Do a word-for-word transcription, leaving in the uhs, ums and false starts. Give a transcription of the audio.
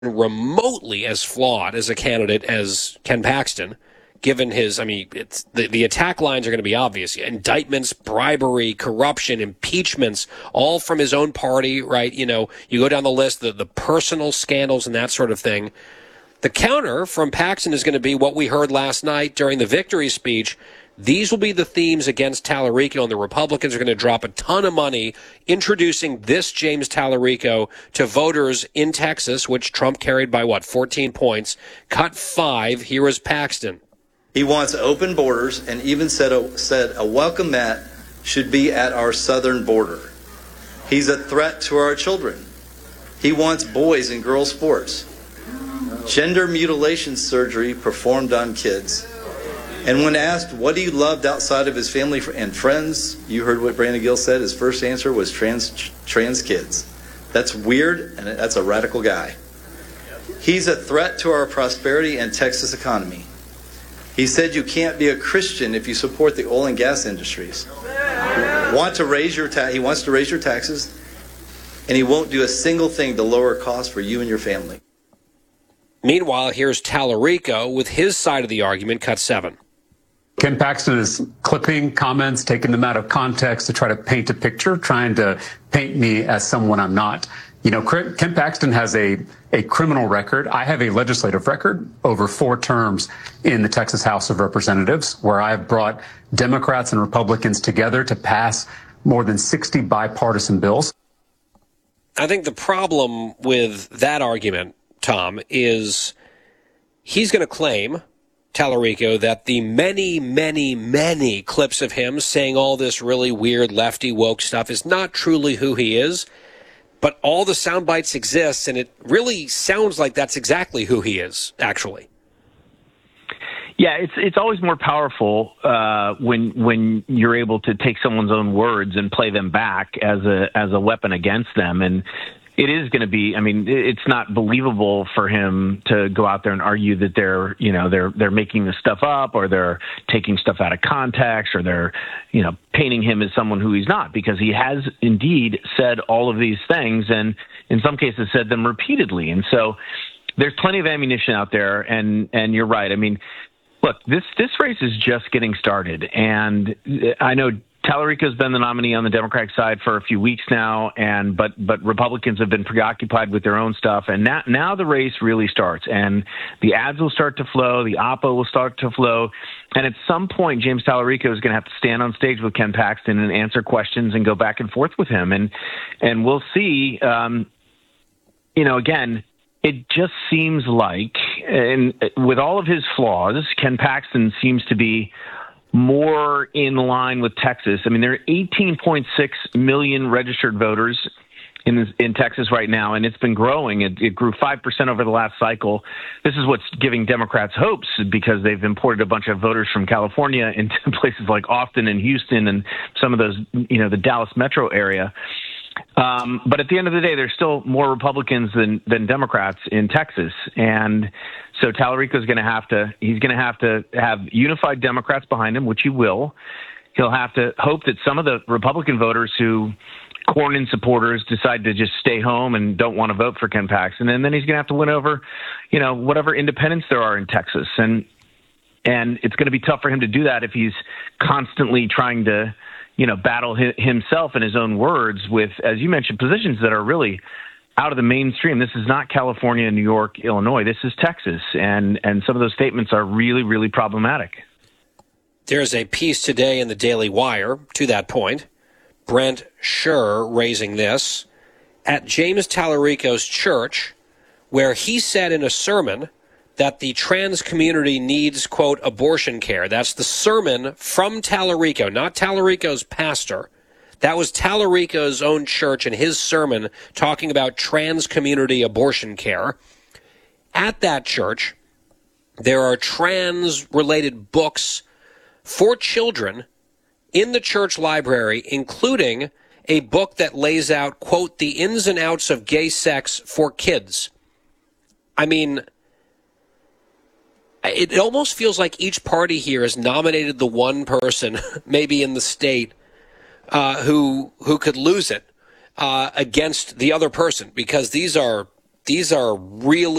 remotely as flawed as a candidate as Ken Paxton, given his, I mean, it's, the, the attack lines are going to be obvious. Indictments, bribery, corruption, impeachments, all from his own party, right? You know, you go down the list, the, the personal scandals and that sort of thing. The counter from Paxton is going to be what we heard last night during the victory speech. These will be the themes against Tallarico, and the Republicans are going to drop a ton of money introducing this James Tallarico to voters in Texas, which Trump carried by, what, fourteen points. Cut five. Here is Paxton. He wants open borders and even said a, said a welcome mat should be at our southern border. He's a threat to our children. He wants boys and girls sports, gender mutilation surgery performed on kids. And when asked what he loved outside of his family and friends, you heard what Brandon Gill said. His first answer was trans trans kids. That's weird, and that's a radical guy. He's a threat to our prosperity and Texas economy. He said you can't be a Christian if you support the oil and gas industries. Want to raise your ta- he wants to raise your taxes, and he won't do a single thing to lower costs for you and your family. Meanwhile, here's Tallarico with his side of the argument, cut seven. Ken Paxton is clipping comments, taking them out of context to try to paint a picture, trying to paint me as someone I'm not. You know, Ken Paxton has a, a criminal record. I have a legislative record over four terms in the Texas House of Representatives, where I have brought Democrats and Republicans together to pass more than sixty bipartisan bills. I think the problem with that argument, Tom, is he's going to claim, Tallarico, that the many, many, many clips of him saying all this really weird lefty woke stuff is not truly who he is. But all the sound bites exist, and it really sounds like that's exactly who he is, actually. Yeah, it's it's always more powerful uh, when when you're able to take someone's own words and play them back as a as a weapon against them. And it is going to be, I mean, it's not believable for him to go out there and argue that they're, you know, they're they're making this stuff up, or they're taking stuff out of context, or they're, you know, painting him as someone who he's not, because he has indeed said all of these things, and in some cases said them repeatedly. And so there's plenty of ammunition out there, and and you're right. I mean, look, this this race is just getting started, and I know Tallarico's been the nominee on the Democratic side for a few weeks now, and but but Republicans have been preoccupied with their own stuff, and now, now the race really starts, and the ads will start to flow, the oppo will start to flow, and at some point, James Tallarico is going to have to stand on stage with Ken Paxton and answer questions and go back and forth with him, and and we'll see. Um, you know, again, it just seems like, and with all of his flaws, Ken Paxton seems to be more in line with Texas. I mean, there are eighteen point six million registered voters in in Texas right now, and it's been growing. It, it grew five percent over the last cycle. This is what's giving Democrats hopes, because they've imported a bunch of voters from California into places like Austin and Houston and some of those, you know, the Dallas metro area. Um, but at the end of the day, there's still more Republicans than, than Democrats in Texas. And so Tallarico is going to have to, he's going to have to have unified Democrats behind him, which he will. He'll have to hope that some of the Republican voters who Cornyn supporters decide to just stay home and don't want to vote for Ken Paxton. And then he's going to have to win over, you know, whatever independents there are in Texas. And, and it's going to be tough for him to do that if he's constantly trying to, you know, battle himself in his own words with, as you mentioned, positions that are really out of the mainstream. This is not California, New York, Illinois. This is Texas. And, and some of those statements are really, really problematic. There's a piece today in the Daily Wire to that point. Brent Scher raising this at James Tallarico's church, where he said in a sermon that the trans community needs, quote, abortion care. That's the sermon from Tallarico, not Tallarico's pastor. That was Tallarico's own church and his sermon talking about trans community abortion care. At that church, there are trans-related books for children in the church library, including a book that lays out, quote, the ins and outs of gay sex for kids. I mean, it almost feels like each party here has nominated the one person, maybe in the state, uh, who who could lose it uh, against the other person, because these are these are really